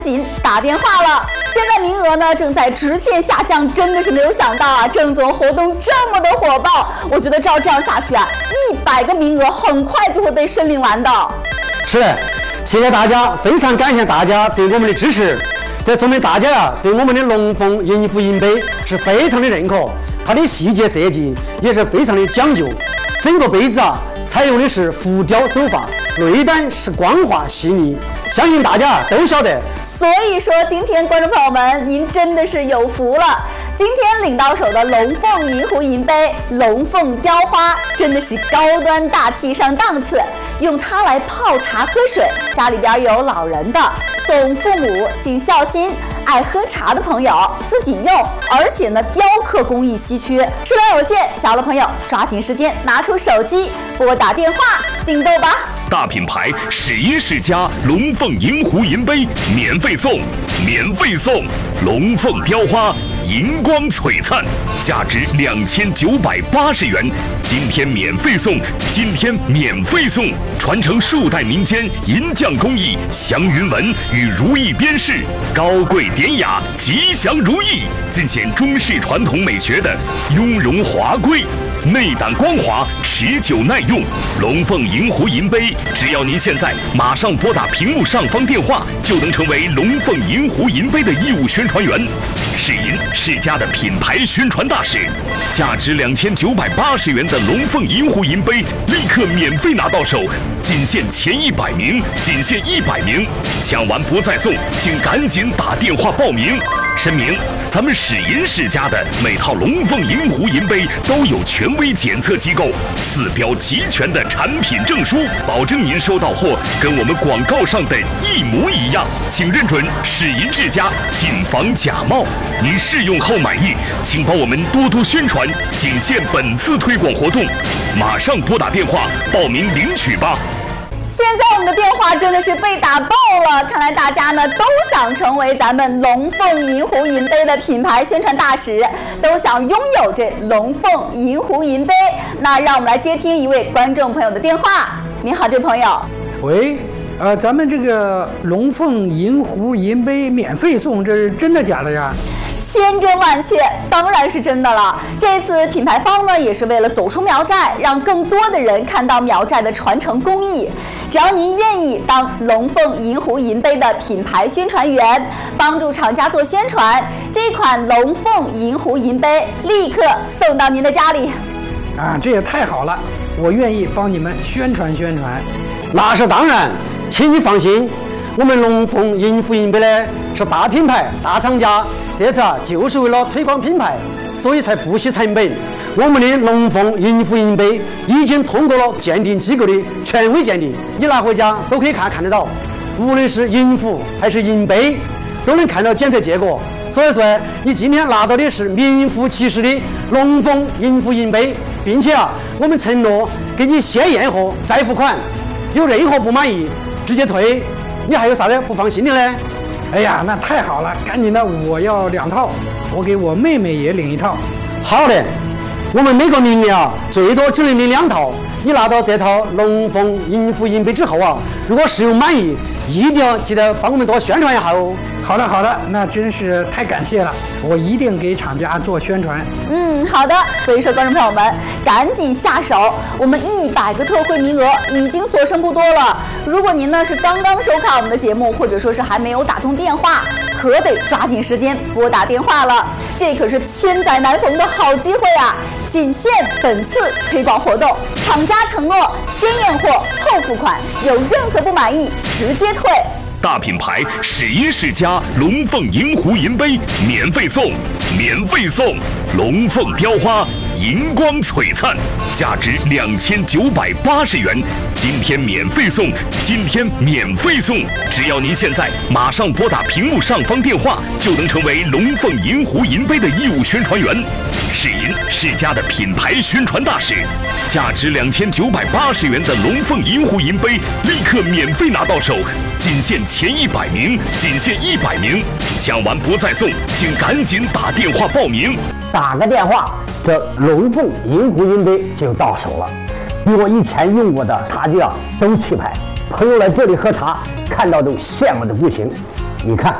紧打电话了！现在名额呢正在直线下降，真的是没有想到啊，郑总活动这么的火爆，我觉得照这样下去啊，100个名额很快就会被申领完的。 是的，谢谢大家，非常感谢大家对我们的支持，这说明大家啊对我们的龙凤银福银杯是非常的认可，它的细节设计也是非常的讲究，整个杯子啊采用的是浮雕手法，内胆是光滑细腻，相信大家都晓得。 所以说，今天观众朋友们，您真的是有福了。今天领到手的龙凤银壶银杯、龙凤雕花，真的是高端大气上档次。用它来泡茶喝水，家里边有老人的，送父母尽孝心；爱喝茶的朋友自己用，而且呢，雕刻工艺稀缺，数量有限，小的朋友抓紧时间拿出手机拨打电话订购吧。 大品牌世音世家龙凤银壶银杯免费送，龙凤雕花银光璀璨，价值2980元，今天免费送，传承数代民间银匠工艺，祥云纹与如意边饰，高贵典雅，吉祥如意，尽显中式传统美学的雍容华贵。内胆光滑，持久耐用。龙凤银壶银杯，只要您现在马上拨打屏幕上方电话，就能成为龙凤银壶银杯的义务宣传员。世银世家的品牌宣传大使，价值2980元的龙凤银壶银杯立刻免费拿到手，仅限前100名，抢完不再送，请赶紧打电话报名。声明：咱们世银世家的每套龙凤银壶银杯都有权威检测机构4标齐全的产品证书，保证您收到货跟我们广告上的一模一样，请认准世银世家，谨防假冒。您试用后满意，请帮我们多多宣传，仅限本次推广活动，马上拨打电话报名领取吧。 现在我们的电话真的是被打爆了，看来大家呢都想成为咱们龙凤银壶银杯的品牌宣传大使，都想拥有这龙凤银壶银杯。那让我们来接听一位观众朋友的电话。您好，这位朋友。 喂，咱们这个龙凤银壶银杯免费送，这是真的假的呀？ 千真万确，当然是真的了。这次品牌方呢，也是为了走出苗寨，让更多的人看到苗寨的传承工艺。只要您愿意当龙凤银壶银杯的品牌宣传员，帮助厂家做宣传，这款龙凤银壶银杯立刻送到您的家里。 啊，这也太好了，我愿意帮你们宣传宣传。 那是当然，请你放心，我们龙凤银壶银杯呢是大品牌、大厂家。这次啊，就是为了推广品牌，所以才不惜成本。我们的龙凤银壶银杯已经通过了鉴定机构的权威鉴定，你拿回家都可以看得到。无论是银壶还是银杯，都能看到检测结果。所以说，你今天拿到的是名副其实的龙凤银壶银杯，并且啊，我们承诺给你先验货再付款，有任何不满意直接退。你还有啥子不放心的呢？ 哎呀，那太好了，赶紧的，我要2套，我给我妹妹也领1套。 好的，我们每个名额啊，最多只能领2套。你拿到这套龙凤银壶银杯之后啊，如果使用满意，一定要记得帮我们多宣传一下哦。 好的，好的，那真是太感谢了，我一定给厂家做宣传。 好的。所以说，观众朋友们，赶紧下手，我们100个特惠名额已经所剩不多了。如果您呢是刚刚收看我们的节目，或者说是还没有打通电话，可得抓紧时间拨打电话了，这可是千载难逢的好机会啊！仅限本次推广活动，厂家承诺先验货后付款，有任何不满意直接退。 大品牌世音世家龙凤银壶银杯免费送，龙凤雕花银光璀璨，价值2980元，今天免费送，只要您现在马上拨打屏幕上方电话，就能成为龙凤银壶银杯的义务宣传员。世银世家的品牌宣传大使，价值2980元的龙凤银壶银杯立刻免费拿到手，仅限前100名，抢完不再送，请赶紧打电话报名。 打个电话，这龙凤银壶银杯就到手了，比我以前用过的茶具啊都气派。朋友来这里喝茶，看到都羡慕的不行。 你看